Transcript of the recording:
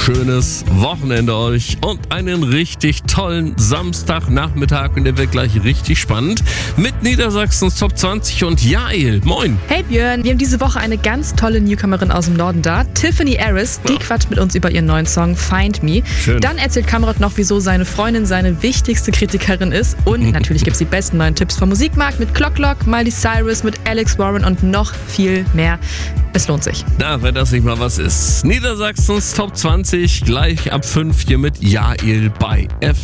schönes Wochenende euch und einen richtig tollen Samstagnachmittag. Und der wird gleich richtig spannend mit Niedersachsens Top 20 und Jael. Moin. Hey Björn, wir haben diese Woche eine ganz tolle Newcomerin aus dem Norden da, Tiffany Harris. Die quatscht mit uns über ihren neuen Song Find Me. Schön. Dann erzählt Kamrat noch, wieso seine Freundin seine wichtigste Kritikerin ist. Und natürlich gibt es die besten neuen Tipps vom Musikmarkt mit Clock Clock, Miley Cyrus, mit Alex Warren und noch viel mehr. Es lohnt sich. Na, wenn das nicht mal was ist. Niedersachsens Top 20, gleich ab 5 hier mit Jael bei F.